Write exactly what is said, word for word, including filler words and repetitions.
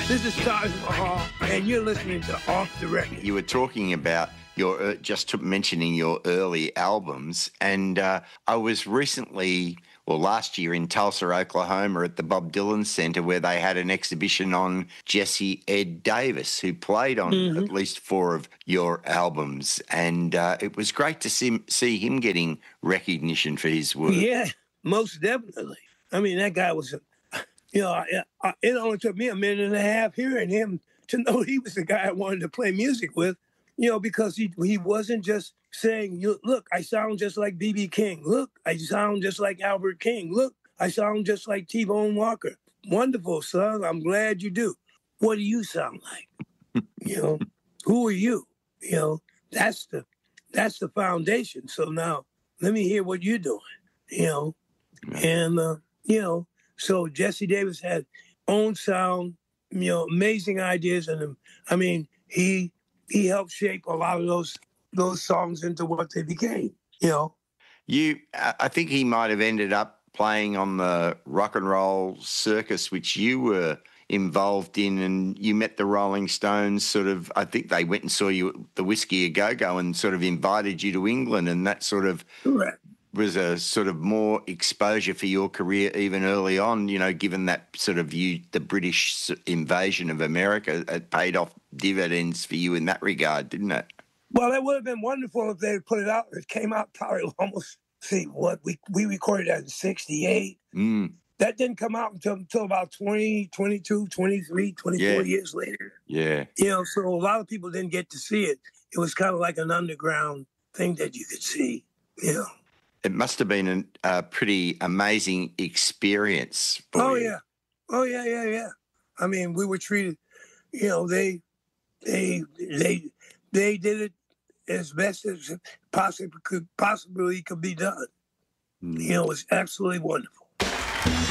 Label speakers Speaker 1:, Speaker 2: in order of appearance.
Speaker 1: This is Taj Mahal, and you're listening to Off the Record.
Speaker 2: You were talking about your, uh, just to mentioning your early albums, and uh, I was recently, well, last year in Tulsa, Oklahoma at the Bob Dylan Center where they had an exhibition on Jesse Ed Davis, who played on mm-hmm. at least four of your albums, and uh, it was great to see, see him getting recognition for his work.
Speaker 1: Yeah, most definitely. I mean, that guy was, you know, I, I, it only took me a minute and a half hearing him to know he was the guy I wanted to play music with, you know, because he he wasn't just saying, look, I sound just like B B King. Look, I sound just like Albert King. Look, I sound just like T-Bone Walker. Wonderful, son. I'm glad you do. What do you sound like? You know, who are you? You know, that's the that's the foundation. So now let me hear what you're doing, you know, and, uh, you know, so Jesse Davis had own sound, you know, amazing ideas, and I mean, he he helped shape a lot of those those songs into what they became. You know,
Speaker 2: you I think he might have ended up playing on the rock and roll circus, which you were involved in, and you met the Rolling Stones. Sort of, I think they went and saw you at the Whiskey A Go Go and sort of invited you to England, and that sort of.
Speaker 1: Correct.
Speaker 2: Was a sort of more exposure for your career even early on, you know, given that sort of you, the British invasion of America, it paid off dividends for you in that regard, didn't it?
Speaker 1: Well, it would have been wonderful if they had put it out. It came out probably almost, see, what, we we recorded that in sixty-eight.
Speaker 2: Mm.
Speaker 1: That didn't come out until, until about twenty, twenty-two, twenty-three, twenty-four
Speaker 2: yeah.
Speaker 1: years later.
Speaker 2: Yeah.
Speaker 1: You know, so a lot of people didn't get to see it. It was kind of like an underground thing that you could see, you know.
Speaker 2: It must have been an, a pretty amazing experience for
Speaker 1: Oh,
Speaker 2: you.
Speaker 1: yeah. Oh, yeah, yeah, yeah. I mean, we were treated, you know, they, they, they, they did it as best as possibly could, possibly could be done. Mm. You know, it was absolutely wonderful.